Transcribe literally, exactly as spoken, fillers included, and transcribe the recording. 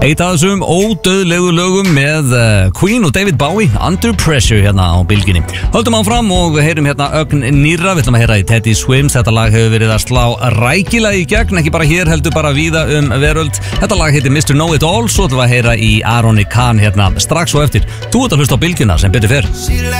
Eitt af þessum ódauðlegu lögum með Queen og David Bowie, Under Pressure hérna á bylginni. Höldum áfram og heyrum hérna ögn nýrra. Við ætlum að heyra í Teddy Swims. Þetta lag hefur verið að slá rækilega í gegn, ekki bara hér heldur bara víða um veröld. Þetta lag heitir mister Know It All. Svo ætlum við að heyra í Aroni Khan hérna strax og eftir. Þú ert að hlusta á bylgjuna sem betur fer.